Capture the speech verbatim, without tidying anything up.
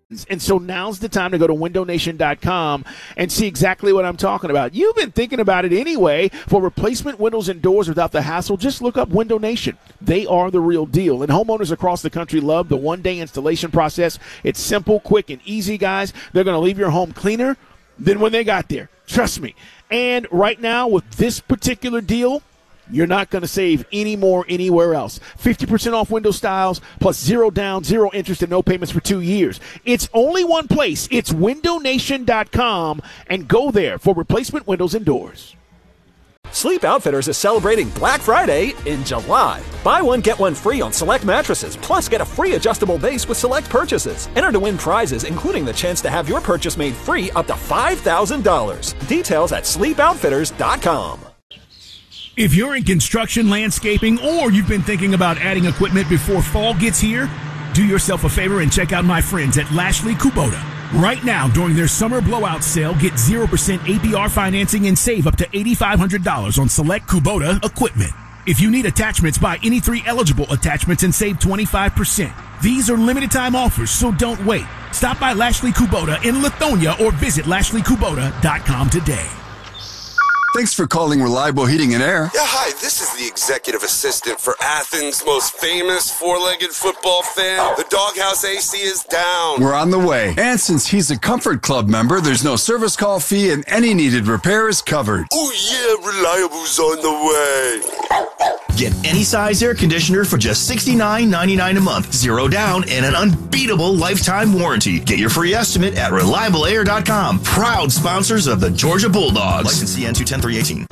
And so now's the time to go to window nation dot com and see exactly what I'm talking about. You've been thinking about it anyway. For replacement windows and doors without the hassle, just look up Window Nation. They are the real deal. And homeowners across the country love the one-day installation process. It's simple, quick, and easy, guys. They're going to leave your home cleaner than when they got there. Trust me. And right now, with this particular deal, you're not going to save any more anywhere else. fifty percent off window styles, plus zero down, zero interest, and no payments for two years. It's only one place. It's window nation dot com, and go there for replacement windows and doors. Sleep Outfitters is celebrating Black Friday in July. Buy one, get one free on select mattresses, plus get a free adjustable base with select purchases. Enter to win prizes, including the chance to have your purchase made free up to five thousand dollars. Details at sleep outfitters dot com. If you're in construction, landscaping, or you've been thinking about adding equipment before fall gets here, do yourself a favor and check out my friends at Lashley Kubota. Right now, during their summer blowout sale, get zero percent A P R financing and save up to eight thousand five hundred dollars on select Kubota equipment. If you need attachments, buy any three eligible attachments and save twenty-five percent. These are limited time offers, so don't wait. Stop by Lashley Kubota in Lithonia or visit lashley kubota dot com today. Thanks for calling Reliable Heating and Air. Yeah, hi, this is the executive assistant for Athens' most famous four-legged football fan. The Doghouse A C is down. We're on the way. And since he's a Comfort Club member, there's no service call fee and any needed repair is covered. Oh yeah, Reliable's on the way. Get any size air conditioner for just sixty-nine ninety-nine a month, zero down, and an unbeatable lifetime warranty. Get your free estimate at reliable air dot com. Proud sponsors of the Georgia Bulldogs. License C N two ten three eighteen.